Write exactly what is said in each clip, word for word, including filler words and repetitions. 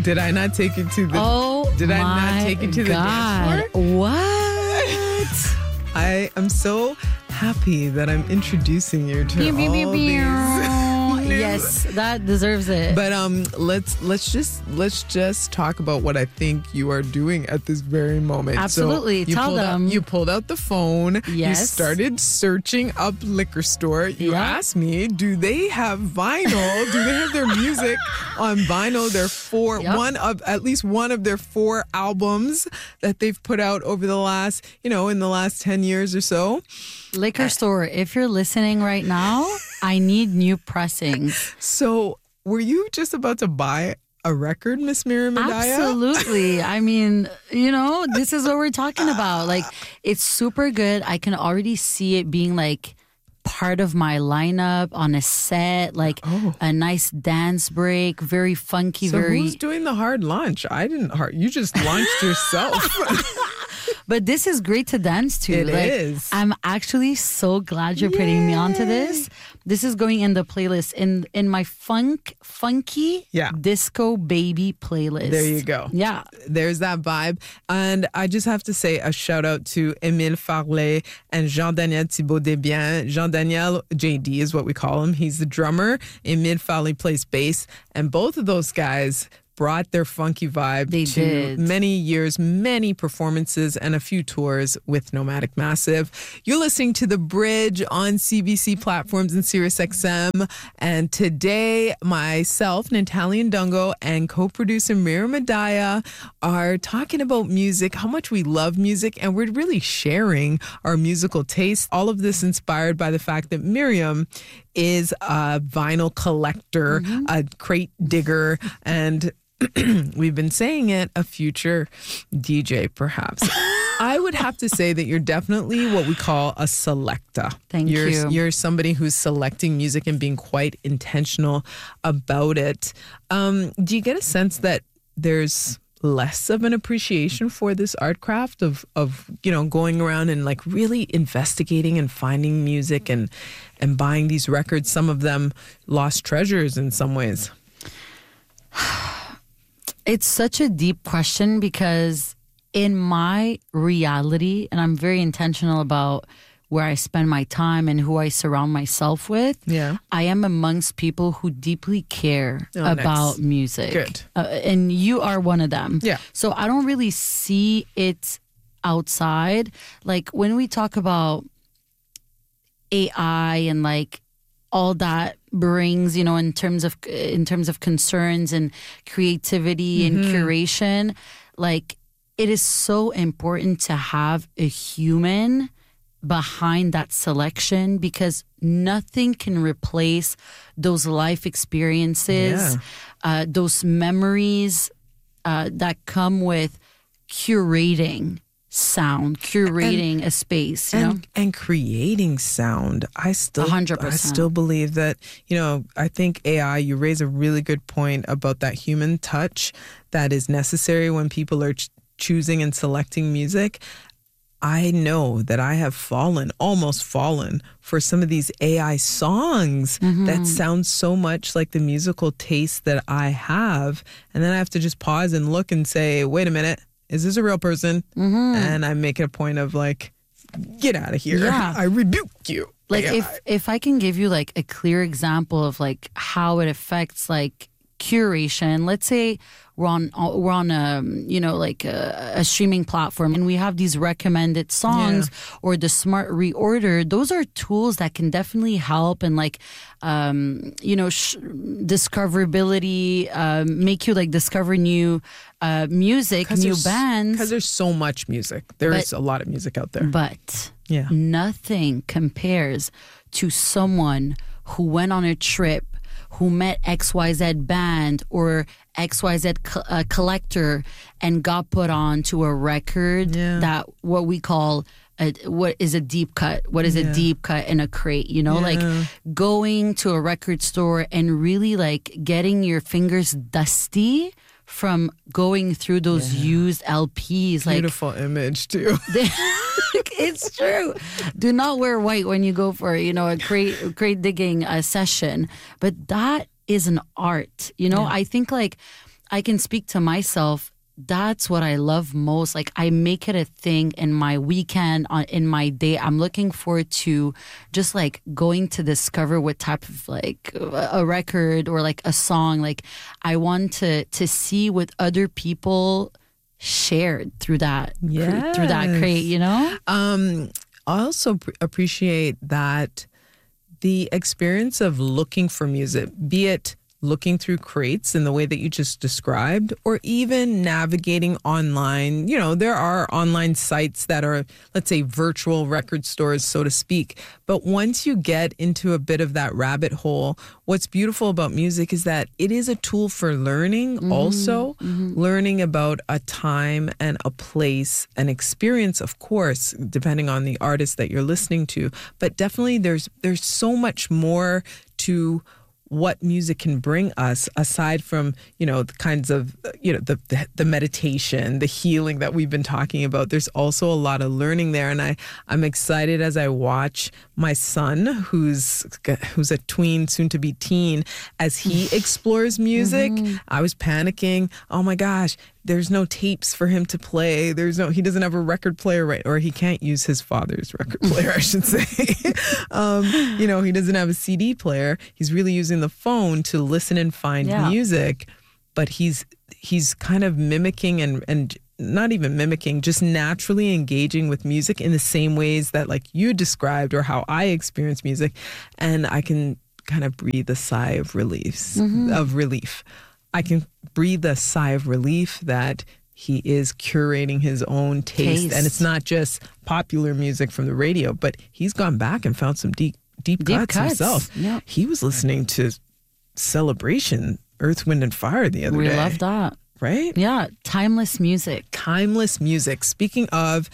Did I not take you to the? Oh, did I my not take you to the God. dance floor? What? I am so happy that I'm introducing you to Pew, pew, pew, all pew. these. Yes, that deserves it. But um, let's let's just let's just talk about what I think you are doing at this very moment. Absolutely. So you Tell pulled them. Out, you pulled out the phone. You Yes. started searching up liquor store. You Yeah. asked me, do they have vinyl? Do they have their music on vinyl? Their four Yep. one of at least one of their four albums that they've put out over the last, you know, in the last ten years or so. Liquor store, if you're listening right now, I need new pressings. So, were you just about to buy a record, Miss Miriam Adaya? Absolutely. I mean, you know, this is what we're talking about. Like, it's super good. I can already see it being like part of my lineup on a set, like Oh. a nice dance break, very funky, So very. who's doing the hard launch? I didn't hard. You just launched yourself. But this is great to dance to. It like, is. I'm actually so glad you're putting me onto this. This is going in the playlist in in my funk funky Yeah. disco baby playlist. There you go. Yeah. There's that vibe. And I just have to say a shout out to Émile Farley and Jean-Daniel Thibault Desbiens. Jean-Daniel, J D is what we call him. He's the drummer. Émile Farley plays bass. And both of those guys brought their funky vibe They to did. many years, many performances, and a few tours with Nomadic Massive. You're listening to The Bridge on C B C platforms and Sirius X M. And today, myself, Natalie Ndungo, and co-producer Miriam Adaya are talking about music, how much we love music, and we're really sharing our musical taste. All of this inspired by the fact that Miriam is a vinyl collector, a crate digger, and we've been saying it, a future D J, perhaps. I would have to say that you're definitely what we call a selecta. Thank you're, you. You're somebody who's selecting music and being quite intentional about it. Um, do you get a sense that there's less of an appreciation for this art craft of, of, you know, going around and like really investigating and finding music and, and buying these records, some of them lost treasures in some ways? It's such a deep question because in my reality, and I'm very intentional about where I spend my time and who I surround myself with, Yeah. I am amongst people who deeply care Oh, nice. about music. Good. Uh, and you are one of them. Yeah. So I don't really see it outside. Like when we talk about A I and like all that brings, you know, in terms of in terms of concerns and creativity and curation, like it is so important to have a human behind that selection because nothing can replace those life experiences, Yeah. uh, those memories uh, that come with curating sound, curating a space, you know? and, and creating sound. I still, A hundred I percent. still believe that, you know, I think A I, you raise a really good point about that human touch that is necessary when people are ch- choosing and selecting music. I know that I have fallen, almost fallen for some of these A I songs that sound so much like the musical taste that I have. And then I have to just pause and look and say, wait a minute, is this a real person? And I make it a point of like, get out of here. Yeah. I rebuke you. Like A I. if if I can give you like a clear example of like how it affects like curation. Let's say we're on we're on a you know like a, a streaming platform and we have these recommended songs or the smart reorder. Those are tools that can definitely help and like um, you know sh- discoverability, um, make you like discover new uh, music, new bands. Because there's so much music. There But- is a lot of music out there. But Yeah. nothing compares to someone who went on a trip, who met X Y Z band or X Y Z co- uh, collector and got put on to a record Yeah. that what we call a, what is a deep cut, what is Yeah. a deep cut in a crate, you know, Yeah. like going to a record store and really like getting your fingers dusty from going through those used L Ps. Like Beautiful image too. it's true. Do not wear white when you go for, you know, a crate, crate digging uh, session. But that is an art. You know, I think like I can speak to myself. That's what I love most. Like, I make it a thing in my weekend, on in my day. I'm looking forward to just like going to discover what type of like a record or like a song. Like, I want to to see what other people shared through that Yes. through that crate. You know. Um, I also pr- appreciate that the experience of looking for music, be it looking through crates in the way that you just described, or even navigating online. You know, there are online sites that are, let's say, virtual record stores, so to speak. But once you get into a bit of that rabbit hole, what's beautiful about music is that it is a tool for learning, mm-hmm. also mm-hmm. learning about a time and a place, an experience, of course, depending on the artist that you're listening to. But definitely there's there's so much more to what music can bring us, aside from, you know, the kinds of, you know, the, the the meditation, the healing that we've been talking about. There's also a lot of learning there. And I, I'm excited as I watch my son, who's who's a tween, soon to be teen, as he explores music. Mm-hmm. I was panicking. Oh my gosh, there's no tapes for him to play. There's no, he doesn't have a record player, right? Or he can't use his father's record player, I should say. um, you know, he doesn't have a C D player. He's really using the phone to listen and find yeah. music, but he's he's kind of mimicking and and not even mimicking, just naturally engaging with music in the same ways that like you described, or how I experience music. And I can kind of breathe a sigh of relief, mm-hmm. of relief. I can breathe a sigh of relief that he is curating his own taste. taste. And it's not just popular music from the radio, but he's gone back and found some deep deep, deep cuts, cuts himself. Yep. He was listening to Celebration, Earth, Wind and Fire the other we day. We love that. Right? Yeah, timeless music. Timeless music. Speaking of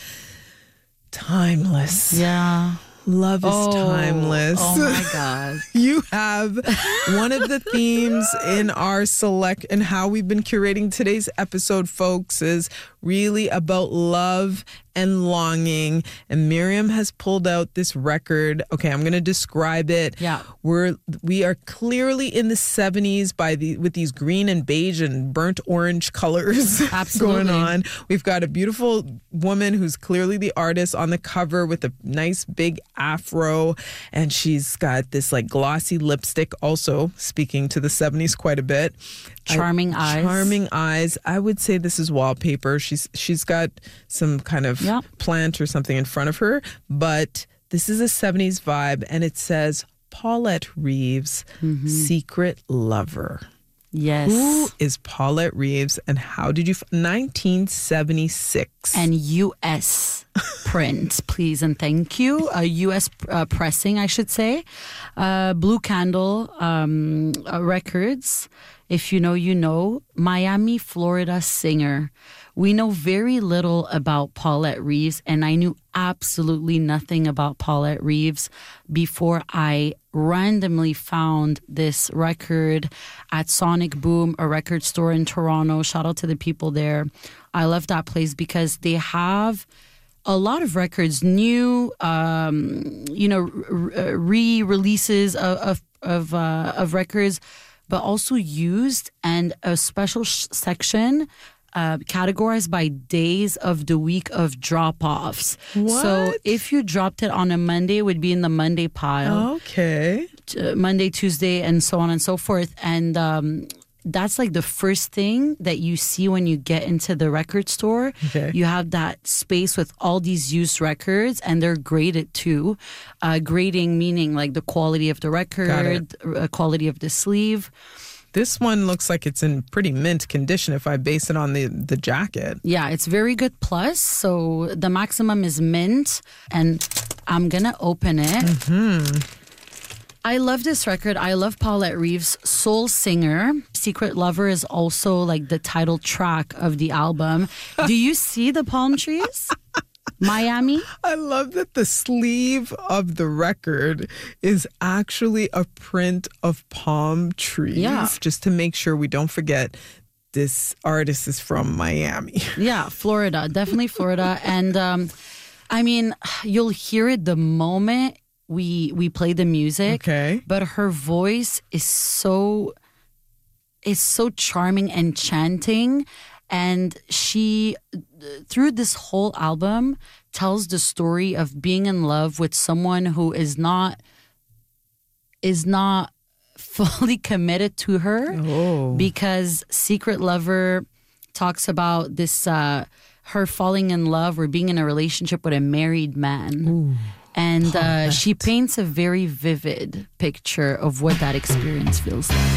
timeless. Yeah. Love is oh, timeless. Oh my God. You have one of the themes in our select and how we've been curating today's episode, folks, is really about love and longing. And Miriam has pulled out this record. Okay, I'm going to describe it. Yeah. We're we are clearly in the seventies by the with these green and beige and burnt orange colors Absolutely. going on. We've got a beautiful woman who's clearly the artist on the cover with a nice big afro, and she's got this like glossy lipstick, also speaking to the seventies quite a bit. Charming I, eyes. Charming eyes. I would say this is wallpaper. She's she's got some kind of yep. plant or something in front of her, but this is a seventies vibe, and it says Paulette Reeves, mm-hmm. Secret Lover. Yes. Who is Paulette Reeves, and how did you... F- nineteen seventy-six. And U S print, please and thank you. Uh, U S uh, pressing, I should say. Uh, Blue Candle um, uh, Records. If you know, you know. Miami, Florida singer. We know very little about Paulette Reeves, and I knew absolutely nothing about Paulette Reeves before I randomly found this record at Sonic Boom, a record store in Toronto. Shout out to the people there. I love that place because they have a lot of records, new, um, you know, re-releases of of of, uh, of records, but also used, and a special sh- section uh, categorized by days of the week of drop-offs. What? So if you dropped it on a Monday, it would be in the Monday pile. Okay. Uh, Monday, Tuesday, and so on and so forth. And um, that's like the first thing that you see when you get into the record store. Okay. You have that space with all these used records, and they're graded too. Uh, grading meaning like the quality of the record, uh, quality of the sleeve. This one looks like it's in pretty mint condition if I base it on the, the jacket. Yeah, it's very good plus. So the maximum is mint, and I'm going to open it. Mm-hmm. I love this record. I love Paulette Reeves, soul singer. Secret Lover is also like the title track of the album. Do you see the palm trees? Miami? I love that the sleeve of the record is actually a print of palm trees. Yeah. Just to make sure we don't forget this artist is from Miami. Yeah, Florida. Definitely Florida. And um, I mean, you'll hear it the moment we we play the music. Okay. But her voice is so is so charming, enchanting. And she, through this whole album, tells the story of being in love with someone who is not is not fully committed to her. Oh. Because Secret Lover talks about this uh, her falling in love or being in a relationship with a married man. Ooh. And uh, she paints a very vivid picture of what that experience feels like.